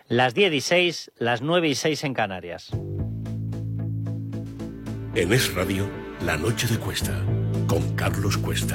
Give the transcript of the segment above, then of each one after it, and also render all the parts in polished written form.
Las 10:06, las 9:06 en Canarias. En Es Radio, La Noche de Cuesta, con Carlos Cuesta.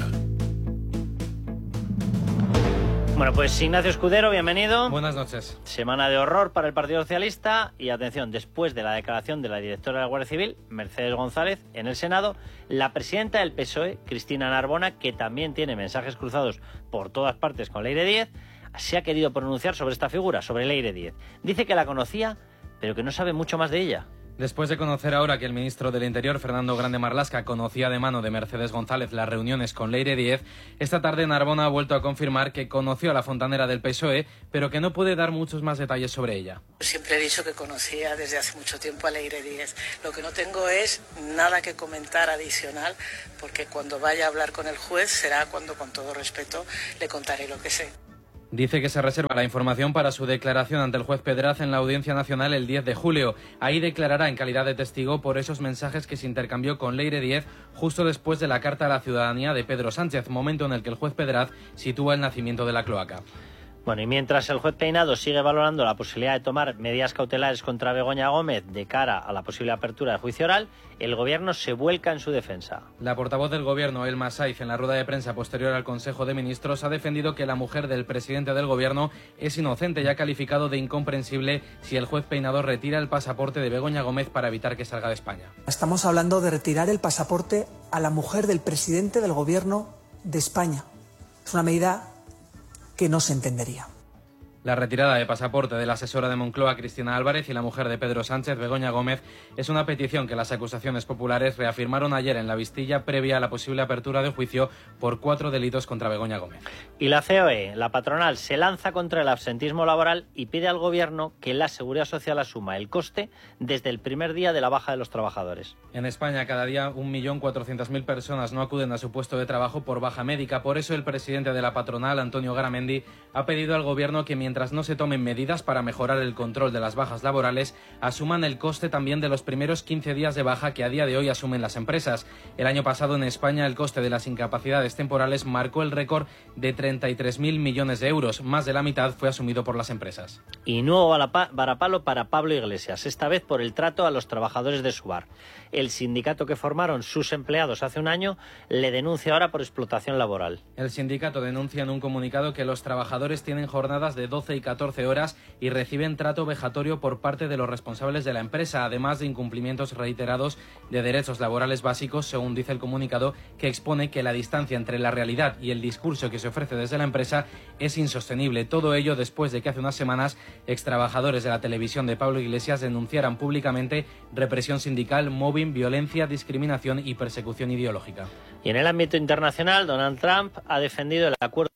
Bueno, pues Ignacio Escudero, bienvenido. Buenas noches. Semana de horror para el Partido Socialista y atención, después de la declaración de la directora de la Guardia Civil, Mercedes González, en el Senado, la presidenta del PSOE, Cristina Narbona, que también tiene mensajes cruzados por todas partes con Leire Díez, se ha querido pronunciar sobre esta figura, sobre Leire Díez. Dice que la conocía, pero que no sabe mucho más de ella. Después de conocer ahora que el ministro del Interior, Fernando Grande Marlaska, conocía de mano de Mercedes González las reuniones con Leire Díez, esta tarde Narbona ha vuelto a confirmar que conoció a la fontanera del PSOE, pero que no puede dar muchos más detalles sobre ella. Siempre he dicho que conocía desde hace mucho tiempo a Leire Díez. Lo que no tengo es nada que comentar adicional, porque cuando vaya a hablar con el juez será cuando, con todo respeto, le contaré lo que sé. Dice que se reserva la información para su declaración ante el juez Pedraz en la Audiencia Nacional el 10 de julio. Ahí declarará en calidad de testigo por esos mensajes que se intercambió con Leire Díez justo después de la carta a la ciudadanía de Pedro Sánchez, momento en el que el juez Pedraz sitúa el nacimiento de la cloaca. Bueno, y mientras el juez Peinado sigue valorando la posibilidad de tomar medidas cautelares contra Begoña Gómez de cara a la posible apertura de juicio oral, el Gobierno se vuelca en su defensa. La portavoz del Gobierno, Elma Saiz, en la rueda de prensa posterior al Consejo de Ministros, ha defendido que la mujer del presidente del Gobierno es inocente y ha calificado de incomprensible si el juez Peinado retira el pasaporte de Begoña Gómez para evitar que salga de España. Estamos hablando de retirar el pasaporte a la mujer del presidente del Gobierno de España. Es una medida que no se entendería. La retirada de pasaporte de la asesora de Moncloa, Cristina Álvarez, y la mujer de Pedro Sánchez, Begoña Gómez, es una petición que las acusaciones populares reafirmaron ayer en la Vistilla previa a la posible apertura de juicio por 4 delitos contra Begoña Gómez. Y la COE, la patronal, se lanza contra el absentismo laboral y pide al Gobierno que la Seguridad Social asuma el coste desde el primer día de la baja de los trabajadores. En España, cada día 1.400.000 personas no acuden a su puesto de trabajo por baja médica. Por eso el presidente de la patronal, Antonio Garamendi, ha pedido al Gobierno que mientras no se tomen medidas para mejorar el control de las bajas laborales, asuman el coste también de los primeros 15 días de baja que a día de hoy asumen las empresas. El año pasado en España el coste de las incapacidades temporales marcó el récord de 33.000 millones de euros. Más de la mitad fue asumido por las empresas. Y nuevo varapalo para Pablo Iglesias, esta vez por el trato a los trabajadores de su bar. El sindicato que formaron sus empleados hace un año le denuncia ahora por explotación laboral. El sindicato denuncia en un comunicado que los trabajadores tienen jornadas de 12 y 14 horas y reciben trato vejatorio por parte de los responsables de la empresa, además de incumplimientos reiterados de derechos laborales básicos, según dice el comunicado, que expone que la distancia entre la realidad y el discurso que se ofrece desde la empresa es insostenible. Todo ello después de que hace unas semanas extrabajadores de la televisión de Pablo Iglesias denunciaran públicamente represión sindical, mobbing, violencia, discriminación y persecución ideológica. Y en el ámbito internacional, Donald Trump ha defendido el acuerdo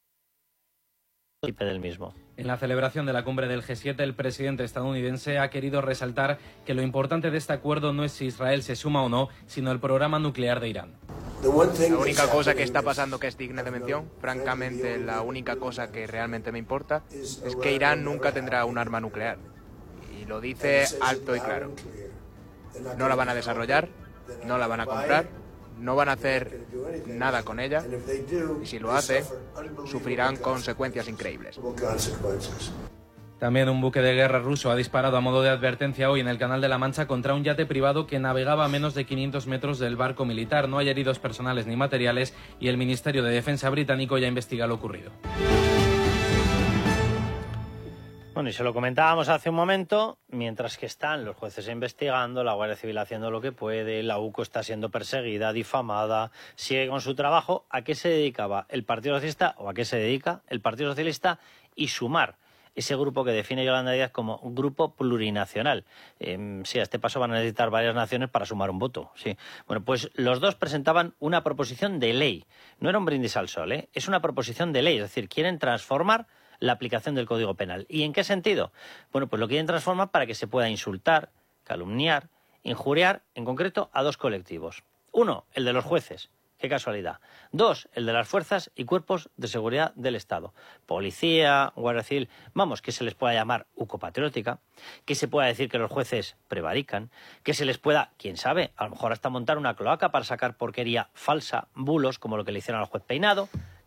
del mismo. En la celebración de la cumbre del G7, el presidente estadounidense ha querido resaltar que lo importante de este acuerdo no es si Israel se suma o no, sino el programa nuclear de Irán. La única cosa que está pasando que es digna de mención, francamente la única cosa que realmente me importa, es que Irán nunca tendrá un arma nuclear. Y lo dice alto y claro. No la van a desarrollar, no la van a comprar, no van a hacer nada con ella, y si lo hacen, sufrirán consecuencias increíbles. También un buque de guerra ruso ha disparado a modo de advertencia hoy en el Canal de la Mancha contra un yate privado que navegaba a menos de 500 metros del barco militar. No hay heridos personales ni materiales y el Ministerio de Defensa británico ya investiga lo ocurrido. Bueno, y se lo comentábamos hace un momento, mientras que están los jueces investigando, la Guardia Civil haciendo lo que puede, la UCO está siendo perseguida, difamada, sigue con su trabajo. ¿A qué se dedicaba el Partido Socialista o a qué se dedica el Partido Socialista? Y Sumar, ese grupo que define Yolanda Díaz como un grupo plurinacional. Sí, a este paso van a necesitar varias naciones para sumar un voto. Sí. Bueno, pues los dos presentaban una proposición de ley. No era un brindis al sol, ¿eh? Es una proposición de ley, es decir, quieren transformar la aplicación del Código Penal. ¿Y en qué sentido? Bueno, pues lo quieren transformar para que se pueda insultar, calumniar, injuriar, en concreto, a dos colectivos. Uno, el de los jueces. Qué casualidad. Dos, el de las fuerzas y cuerpos de seguridad del Estado. Policía, Guardia Civil, vamos, que se les pueda llamar ucopatriótica, que se pueda decir que los jueces prevarican, que se les pueda, quién sabe, a lo mejor hasta montar una cloaca para sacar porquería falsa, bulos, como lo que le hicieron al juez Peinado.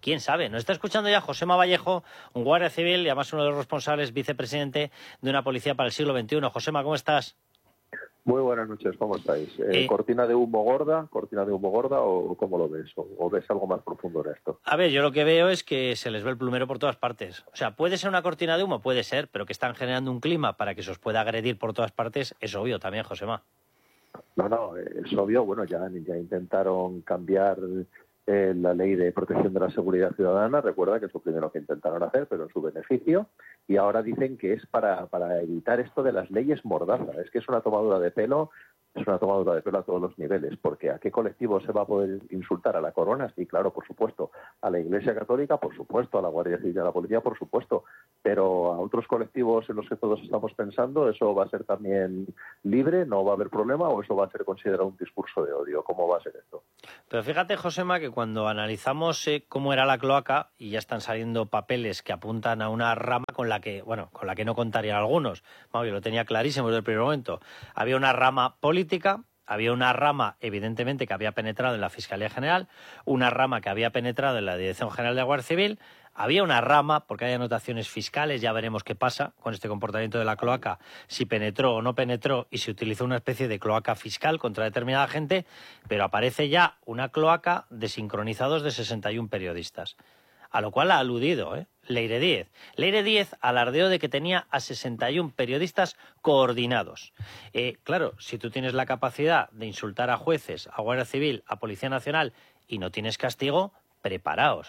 quién sabe. Nos está escuchando ya Josema Vallejo, un guardia civil y además uno de los responsables, vicepresidente de una policía para el siglo XXI. Josema, ¿cómo estás? Muy buenas noches, ¿cómo estáis? ¿Cortina de humo gorda o cómo lo ves? ¿O ves algo más profundo en esto? A ver, yo lo que veo es que se les ve el plumero por todas partes. O sea, puede ser una cortina de humo, puede ser, pero que están generando un clima para que se os pueda agredir por todas partes, es obvio también, Josema. No, es obvio. Bueno, ya intentaron cambiar la ley de protección de la seguridad ciudadana. Recuerda que es lo primero que intentaron hacer, pero en su beneficio. Y ahora dicen que es para evitar esto de las leyes mordaza. Es que es una tomadura de pelo. Es una tomadura de pelo a todos los niveles, porque ¿a qué colectivo se va a poder insultar? ¿A la corona? Sí, claro, por supuesto. ¿A la Iglesia Católica? Por supuesto. ¿A la Guardia Civil y a la Policía? Por supuesto. Pero a otros colectivos en los que todos estamos pensando, ¿eso va a ser también libre? ¿No va a haber problema? ¿O eso va a ser considerado un discurso de odio? ¿Cómo va a ser esto? Pero fíjate, Josema, que cuando analizamos cómo era la cloaca, y ya están saliendo papeles que apuntan a una rama con la que no contarían algunos. Vamos, yo lo tenía clarísimo desde el primer momento. Había una rama política, había una rama, evidentemente, que había penetrado en la Fiscalía General, una rama que había penetrado en la Dirección General de la Guardia Civil, había una rama, porque hay anotaciones fiscales, ya veremos qué pasa con este comportamiento de la cloaca, si penetró o no penetró y se utilizó una especie de cloaca fiscal contra determinada gente, pero aparece ya una cloaca de sincronizados de 61 periodistas. A lo cual ha aludido Leire Díez. Leire Díez alardeó de que tenía a 61 periodistas coordinados. Claro, si tú tienes la capacidad de insultar a jueces, a Guardia Civil, a Policía Nacional y no tienes castigo, preparaos,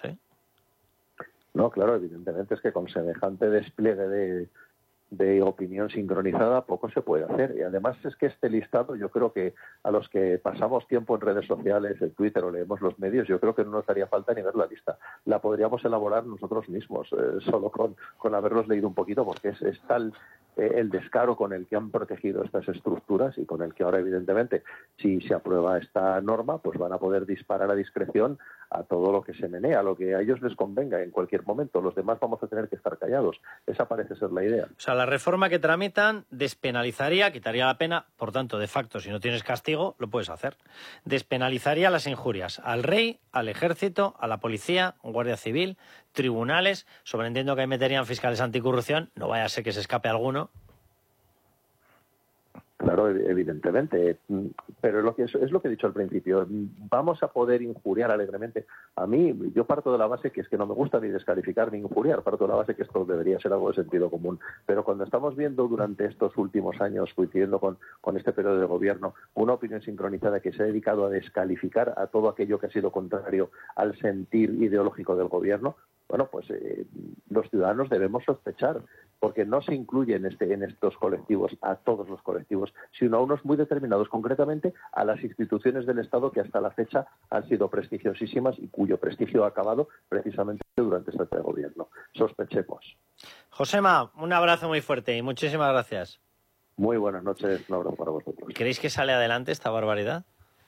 No, claro, evidentemente es que con semejante despliegue de opinión sincronizada poco se puede hacer. Y además es que este listado, yo creo que a los que pasamos tiempo en redes sociales, en Twitter o leemos los medios, yo creo que no nos haría falta ni ver la lista. La podríamos elaborar nosotros mismos, solo con haberlos leído un poquito, porque es tal el descaro con el que han protegido estas estructuras y con el que ahora, evidentemente, si se aprueba esta norma, pues van a poder disparar a discreción a todo lo que se menea, a lo que a ellos les convenga en cualquier momento. Los demás vamos a tener que estar callados. Esa parece ser la idea. O sea, la reforma que tramitan despenalizaría, quitaría la pena, por tanto, de facto, si no tienes castigo, lo puedes hacer. Despenalizaría las injurias al rey, al ejército, a la policía, guardia civil, tribunales, sobreentiendo que ahí meterían fiscales anticorrupción, no vaya a ser que se escape alguno. Claro, evidentemente, pero es lo que he dicho al principio. Vamos a poder injuriar alegremente. A mí, yo parto de la base que es que no me gusta ni descalificar ni injuriar, parto de la base que esto debería ser algo de sentido común. Pero cuando estamos viendo durante estos últimos años, coincidiendo con este periodo de gobierno, una opinión sincronizada que se ha dedicado a descalificar a todo aquello que ha sido contrario al sentir ideológico del gobierno, bueno, pues los ciudadanos debemos sospechar, porque no se incluye en estos colectivos a todos los colectivos, sino a unos muy determinados, concretamente a las instituciones del Estado que hasta la fecha han sido prestigiosísimas y cuyo prestigio ha acabado precisamente durante este gobierno. Sospechemos. Josema, un abrazo muy fuerte y muchísimas gracias. Muy buenas noches, un abrazo para vosotros. ¿Creéis que sale adelante esta barbaridad?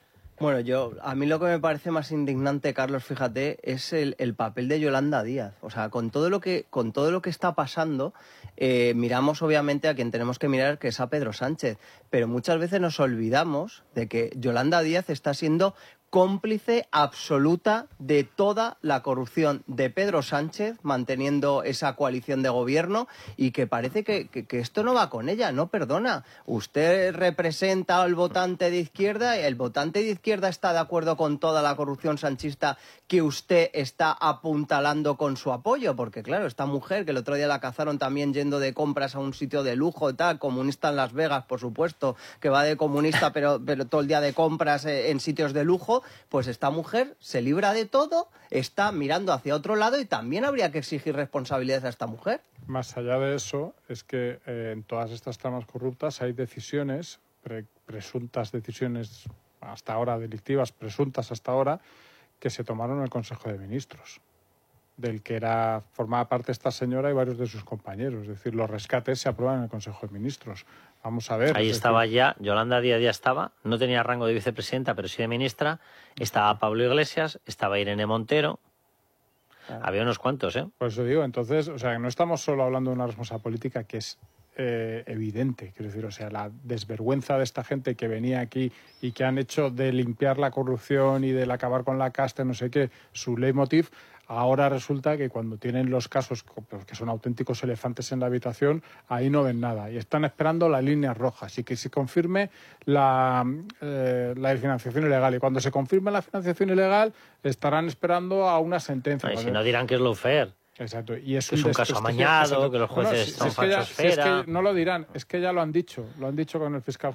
Bueno, a mí lo que me parece más indignante, Carlos, fíjate, es el papel de Yolanda Díaz. O sea, con todo lo que está pasando, miramos obviamente a quien tenemos que mirar, que es a Pedro Sánchez. Pero muchas veces nos olvidamos de que Yolanda Díaz está siendo cómplice absoluta de toda la corrupción de Pedro Sánchez, manteniendo esa coalición de gobierno, y que parece que esto no va con ella, no perdona. Usted representa al votante de izquierda, y el votante de izquierda está de acuerdo con toda la corrupción sanchista que usted está apuntalando con su apoyo, porque claro, esta mujer, que el otro día la cazaron también yendo de compras a un sitio de lujo y tal, comunista en Las Vegas, por supuesto, que va de comunista pero todo el día de compras en sitios de lujo, pues esta mujer se libra de todo, está mirando hacia otro lado, y también habría que exigir responsabilidades a esta mujer. Más allá de eso, es que en todas estas tramas corruptas hay decisiones, presuntas decisiones hasta ahora, delictivas, presuntas hasta ahora, que se tomaron en el Consejo de Ministros, del que formaba parte esta señora y varios de sus compañeros. Es decir, los rescates se aprueban en el Consejo de Ministros. Vamos a ver. Ahí estaba ya, Yolanda Díaz ya estaba, no tenía rango de vicepresidenta, pero sí de ministra, estaba Pablo Iglesias, estaba Irene Montero, había unos cuantos, Por eso digo, entonces, o sea, no estamos solo hablando de una responsabilidad política que es evidente. Quiero decir, o sea, la desvergüenza de esta gente que venía aquí y que han hecho de limpiar la corrupción y del acabar con la casta, no sé qué, su leitmotiv. Ahora resulta que cuando tienen los casos que son auténticos elefantes en la habitación, ahí no ven nada. Y están esperando las líneas rojas y que se confirme la financiación ilegal. Y cuando se confirme la financiación ilegal, estarán esperando a una sentencia. Y si no dirán que es lawfare. Exacto. Y es un caso amañado, que los jueces son falsosfera. Es que no lo dirán, es que ya lo han dicho con el fiscal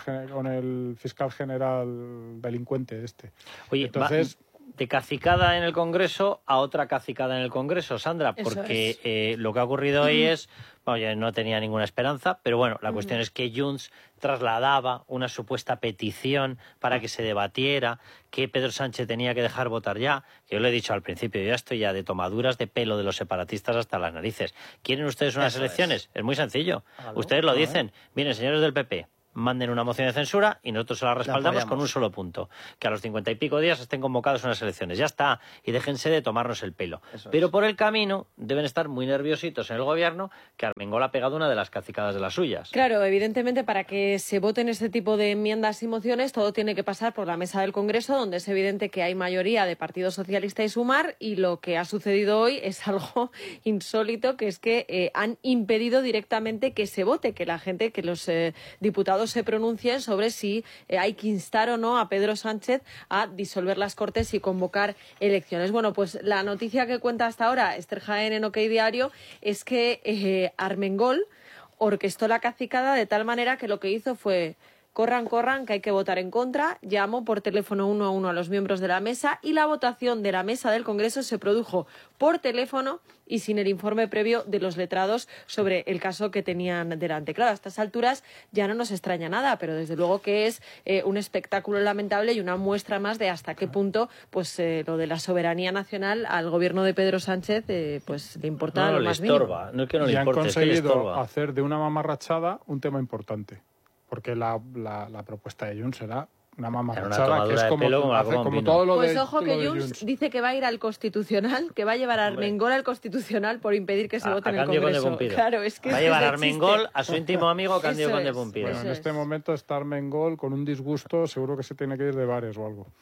general delincuente este. Oye, entonces... de cacicada en el Congreso a otra cacicada en el Congreso, Sandra, porque lo que ha ocurrido hoy es, bueno, no tenía ninguna esperanza, pero bueno, la cuestión es que Junts trasladaba una supuesta petición para que se debatiera, que Pedro Sánchez tenía que dejar votar ya, que yo lo he dicho al principio, yo ya estoy ya de tomaduras de pelo de los separatistas hasta las narices. ¿Quieren ustedes unas elecciones? Es muy sencillo. Ustedes lo dicen. Miren, señores del PP, manden una moción de censura y nosotros se la respaldamos con un solo punto, que a los 50 y pico días estén convocados unas elecciones. Ya está, y déjense de tomarnos el pelo. Pero por el camino deben estar muy nerviositos en el gobierno, que Armengol ha pegado una de las cacicadas de las suyas. Claro, evidentemente para que se voten este tipo de enmiendas y mociones todo tiene que pasar por la mesa del Congreso, donde es evidente que hay mayoría de Partido Socialista y Sumar, y lo que ha sucedido hoy es algo insólito, que es que han impedido directamente que se vote, que la gente, que los diputados se pronuncien sobre si hay que instar o no a Pedro Sánchez a disolver las Cortes y convocar elecciones. Bueno, pues la noticia que cuenta hasta ahora Esther Jaén en OK Diario es que Armengol orquestó la cacicada de tal manera que lo que hizo fue: corran, que hay que votar en contra. Llamó por teléfono 1 a 1 a los miembros de la mesa y la votación de la mesa del Congreso se produjo por teléfono y sin el informe previo de los letrados sobre el caso que tenían delante. Claro, a estas alturas ya no nos extraña nada, pero desde luego que es un espectáculo lamentable y una muestra más de hasta qué punto pues lo de la soberanía nacional al gobierno de Pedro Sánchez pues le importa lo más mínimo. No es que no le y importe, han es que le conseguido estorba. hacer de una mamarrachada un tema importante. Porque la propuesta de Junts será una mamarrachada, que es como todo lo pues de... ojo que Junts dice que va a ir al Constitucional, que va a llevar a Armengol al Constitucional por impedir que se vote en el Congreso. Claro, es que va a llevar a Armengol a su íntimo amigo Cándido Conde Pumpido. Bueno, en este momento está Armengol con un disgusto, seguro que se tiene que ir de bares o algo.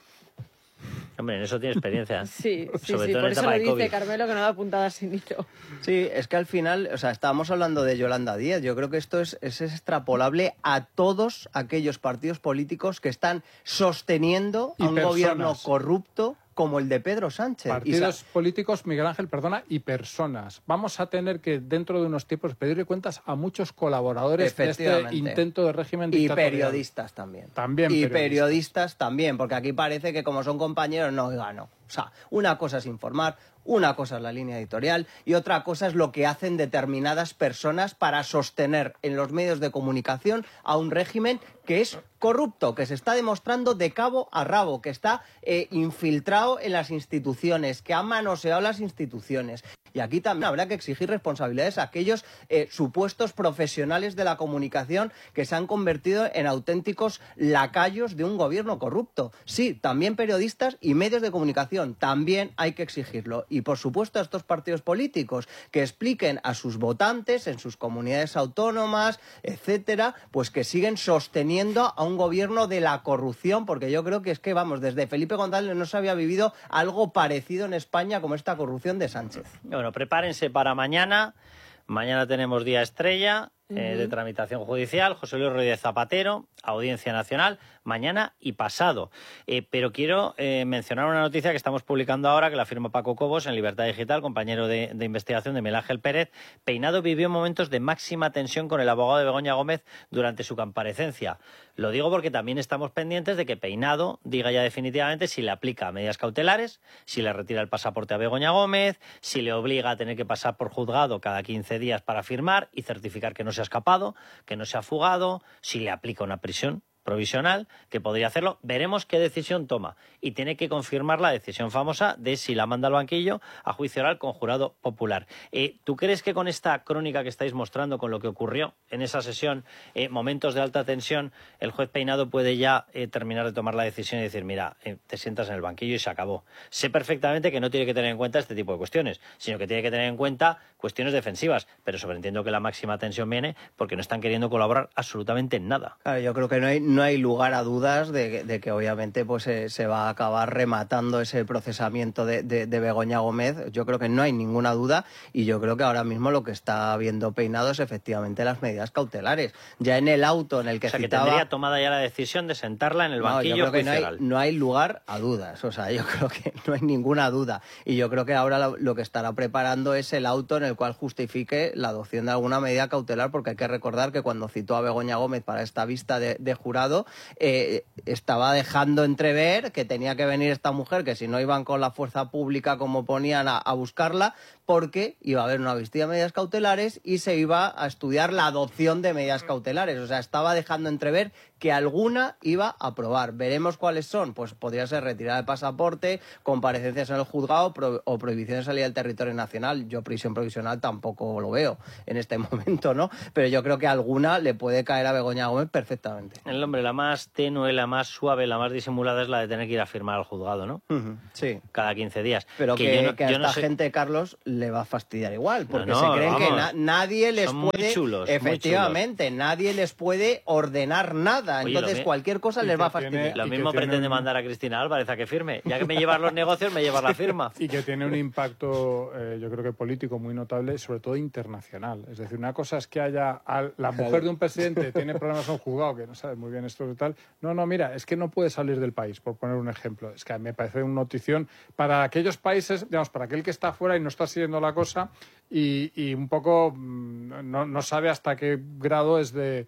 Hombre, en eso tiene experiencia. Sí, por eso lo dice Carmelo, que no da puntadas sin hilo. Sí, es que al final, o sea, estábamos hablando de Yolanda Díaz. Yo creo que esto es extrapolable a todos aquellos partidos políticos que están sosteniendo a un gobierno corrupto como el de Pedro Sánchez. Partidos políticos, Miguel Ángel, perdona, y personas. Vamos a tener que, dentro de unos tiempos, pedirle cuentas a muchos colaboradores de este intento de régimen dictatorial. Y periodistas también. Y periodistas también, porque aquí parece que como son compañeros, no. O sea, una cosa es informar, una cosa es la línea editorial y otra cosa es lo que hacen determinadas personas para sostener en los medios de comunicación a un régimen que es corrupto, que se está demostrando de cabo a rabo, que está infiltrado en las instituciones, que ha manoseado las instituciones. Y aquí también habrá que exigir responsabilidades a aquellos supuestos profesionales de la comunicación que se han convertido en auténticos lacayos de un gobierno corrupto. Sí, también periodistas y medios de comunicación, también hay que exigirlo. Y por supuesto a estos partidos políticos que expliquen a sus votantes en sus comunidades autónomas, etcétera, pues que siguen sosteniendo a un gobierno de la corrupción, porque yo creo que es que, vamos, desde Felipe González no se había vivido algo parecido en España como esta corrupción de Sánchez. Bueno, prepárense para mañana. Mañana tenemos día estrella de tramitación judicial. José Luis Rodríguez Zapatero, Audiencia Nacional, mañana y pasado. Pero quiero mencionar una noticia que estamos publicando ahora, que la firma Paco Cobos en Libertad Digital, compañero de investigación de Miguel Ángel Pérez. Peinado vivió momentos de máxima tensión con el abogado de Begoña Gómez durante su comparecencia. Lo digo porque también estamos pendientes de que Peinado diga ya definitivamente si le aplica medidas cautelares, si le retira el pasaporte a Begoña Gómez, si le obliga a tener que pasar por juzgado cada 15 días para firmar y certificar que no se ha escapado, que no se ha fugado, si le aplica una prisión provisional, que podría hacerlo. Veremos qué decisión toma. Y tiene que confirmar la decisión famosa de si la manda al banquillo a juicio oral con jurado popular. ¿Tú crees que con esta crónica que estáis mostrando, con lo que ocurrió en esa sesión, momentos de alta tensión, el juez Peinado puede ya terminar de tomar la decisión y decir, mira, te sientas en el banquillo y se acabó? Sé perfectamente que no tiene que tener en cuenta este tipo de cuestiones, sino que tiene que tener en cuenta cuestiones defensivas, pero sobreentiendo que la máxima tensión viene porque no están queriendo colaborar absolutamente en nada. Claro, yo creo que no hay lugar a dudas de que obviamente pues se va a acabar rematando ese procesamiento de Begoña Gómez. Yo creo que no hay ninguna duda, y yo creo que ahora mismo lo que está viendo Peinado es efectivamente las medidas cautelares. Ya en el auto en el que citaba... que tendría tomada ya la decisión de sentarla en el banquillo. Yo creo que no hay lugar a dudas. O sea, yo creo que no hay ninguna duda. Y yo creo que ahora lo que estará preparando es el auto en el cual justifique la adopción de alguna medida cautelar, porque hay que recordar que cuando citó a Begoña Gómez para esta vista de jurado, estaba dejando entrever que tenía que venir esta mujer, que si no iban con la fuerza pública como ponían a buscarla, porque iba a haber una vista de medidas cautelares y se iba a estudiar la adopción de medidas cautelares. O sea, estaba dejando entrever que alguna iba a aprobar. Veremos cuáles son. Pues podría ser retirada de pasaporte, comparecencias en el juzgado o prohibición de salida del territorio nacional. Yo prisión provisional tampoco lo veo en este momento, ¿no? Pero yo creo que alguna le puede caer a Begoña Gómez perfectamente. El hombre, la más tenue, la más suave, la más disimulada es la de tener que ir a firmar al juzgado, ¿no? Sí. Cada 15 días. Pero que a esta no sé... gente, Carlos, le va a fastidiar igual, porque no, se creen vamos, que nadie les son puede... muy chulos, efectivamente, muy chulos. Nadie les puede ordenar nada. Oye, entonces cualquier cosa les va a fastidiar. Lo mismo pretende mandar a Cristina Álvarez a que firme. Ya que me llevas los negocios, me llevas la firma. Y que tiene un impacto, yo creo que político muy notable, sobre todo internacional. Es decir, una cosa es que haya la mujer de un presidente tiene problemas en un juzgado, que no sabe muy bien esto y tal. No, mira, es que no puede salir del país, por poner un ejemplo. Es que me parece una notición para aquellos países, digamos, para aquel que está afuera y no está siguiendo la cosa y un poco no sabe hasta qué grado es de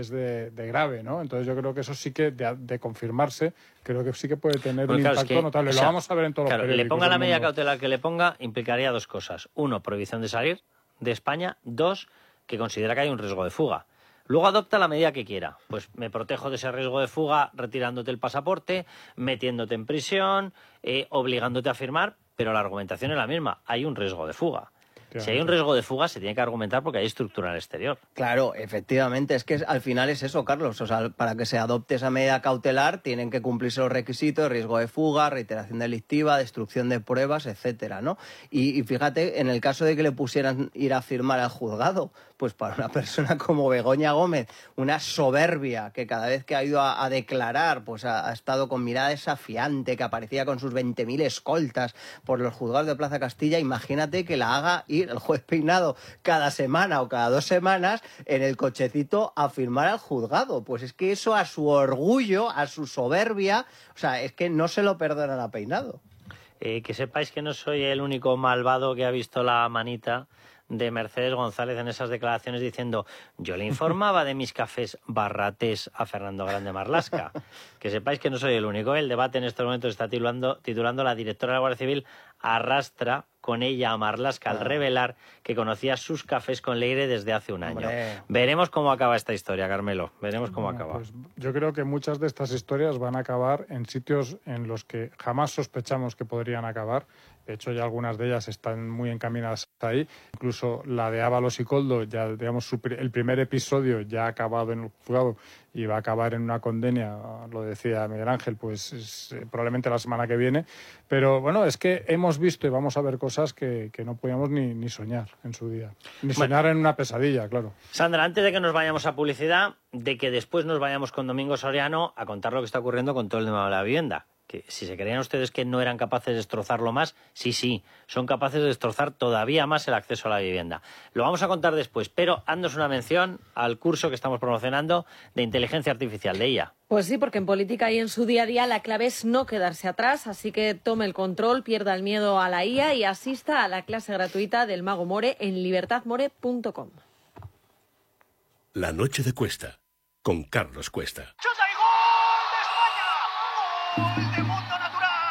grave, ¿no? Entonces yo creo que eso sí que, de confirmarse, creo que sí que puede tener un impacto notable. Lo vamos a ver en todos los periódicos. Le ponga la del medida mundo. cautelar que le ponga, implicaría dos cosas. Uno, prohibición de salir de España. Dos, que considera que hay un riesgo de fuga. Luego adopta la medida que quiera. Pues me protejo de ese riesgo de fuga retirándote el pasaporte, metiéndote en prisión, obligándote a firmar, pero la argumentación es la misma. Hay un riesgo de fuga. Si hay un riesgo de fuga, se tiene que argumentar porque hay estructura en el exterior. Claro, efectivamente. Es que al final es eso, Carlos. O sea, para que se adopte esa medida cautelar tienen que cumplirse los requisitos: riesgo de fuga, reiteración delictiva, destrucción de pruebas, etcétera, ¿no? Y fíjate, en el caso de que le pusieran ir a firmar al juzgado, pues para una persona como Begoña Gómez, una soberbia que cada vez que ha ido a declarar, pues ha estado con mirada desafiante, que aparecía con sus 20.000 escoltas por los juzgados de Plaza Castilla, imagínate que la haga ir el juez Peinado cada semana o cada 2 semanas en el cochecito a firmar al juzgado. Pues es que eso, a su orgullo, a su soberbia, o sea, es que no se lo perdonan a Peinado. Que sepáis que no soy el único malvado que ha visto la manita de Mercedes González en esas declaraciones diciendo: yo le informaba de mis cafés barratés a Fernando Grande Marlaska. Que sepáis que no soy el único. El debate en estos momentos está titulando la directora de la Guardia Civil arrastra con ella a Marlaska al revelar que conocía sus cafés con Leire desde hace un año. Veremos cómo acaba esta historia, Carmelo. Veremos cómo acaba. Pues yo creo que muchas de estas historias van a acabar en sitios en los que jamás sospechamos que podrían acabar. De hecho, ya algunas de ellas están muy encaminadas ahí. Incluso la de Ábalos y Koldo, ya digamos el primer episodio ya ha acabado en el juzgado y va a acabar en una condena, lo decía Miguel Ángel, pues probablemente la semana que viene. Pero bueno, es que hemos visto y vamos a ver cosas que no podíamos ni soñar en su día. Ni soñar en una pesadilla, claro. Sandra, antes de que nos vayamos a publicidad, de que después nos vayamos con Domingo Soriano a contar lo que está ocurriendo con todo el tema de la vivienda. Que si se creían ustedes que no eran capaces de destrozarlo más, sí, son capaces de destrozar todavía más el acceso a la vivienda. Lo vamos a contar después, pero haznos una mención al curso que estamos promocionando de inteligencia artificial de IA. Pues sí, porque en política y en su día a día la clave es no quedarse atrás, así que tome el control, pierda el miedo a la IA y asista a la clase gratuita del Mago More en libertadmore.com. La noche de Cuesta, con Carlos Cuesta. ¡Chuta y gol de España! ¡Gol de Mundo Natural! Esta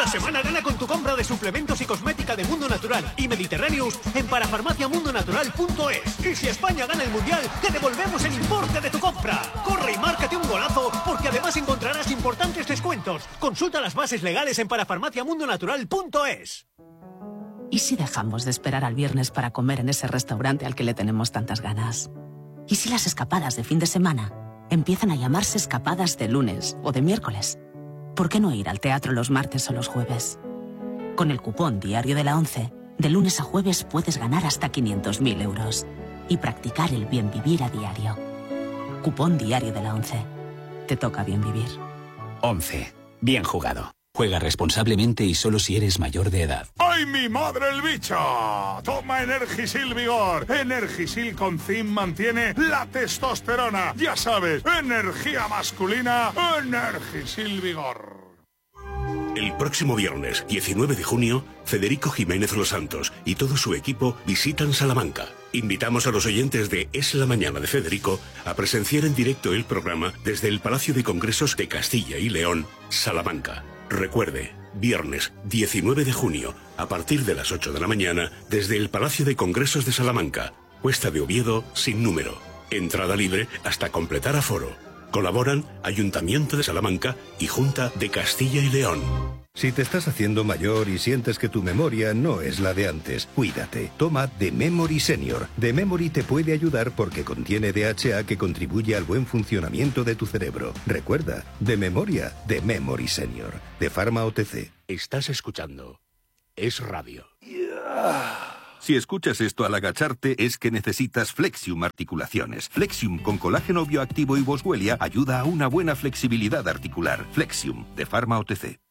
semana gana con tu compra de suplementos y cosmética de Mundo Natural y Mediterráneos en parafarmaciamundonatural.es. Y si España gana el Mundial, te devolvemos el importe de tu compra. Corre y márcate un golazo, porque además encontrarás importantes descuentos. Consulta las bases legales en parafarmaciamundonatural.es. ¿Y si dejamos de esperar al viernes para comer en ese restaurante al que le tenemos tantas ganas? ¿Y si las escapadas de fin de semana empiezan a llamarse escapadas de lunes o de miércoles? ¿Por qué no ir al teatro los martes o los jueves? Con el cupón Diario de la ONCE, de lunes a jueves puedes ganar hasta 500.000 euros y practicar el bien vivir a diario. Cupón Diario de la ONCE. Te toca bien vivir. 11. Bien jugado. Juega responsablemente y solo si eres mayor de edad. ¡Ay, mi madre el bicho! Toma Energisil Vigor. Energisil con zinc mantiene la testosterona. Ya sabes, energía masculina, Energisil Vigor. El próximo viernes, 19 de junio, Federico Jiménez Los Santos y todo su equipo visitan Salamanca. Invitamos a los oyentes de Es la Mañana de Federico a presenciar en directo el programa desde el Palacio de Congresos de Castilla y León, Salamanca. Recuerde, viernes 19 de junio, a partir de las 8 de la mañana, desde el Palacio de Congresos de Salamanca, Cuesta de Oviedo, sin número. Entrada libre hasta completar aforo. Colaboran Ayuntamiento de Salamanca y Junta de Castilla y León. Si te estás haciendo mayor y sientes que tu memoria no es la de antes, cuídate. Toma The Memory Senior. The Memory te puede ayudar porque contiene DHA que contribuye al buen funcionamiento de tu cerebro. Recuerda, de memoria, The Memory Senior. De Pharma OTC. Estás escuchando Es Radio. Si escuchas esto al agacharte es que necesitas Flexium Articulaciones. Flexium con colágeno bioactivo y Boswellia ayuda a una buena flexibilidad articular. Flexium, de Pharma OTC.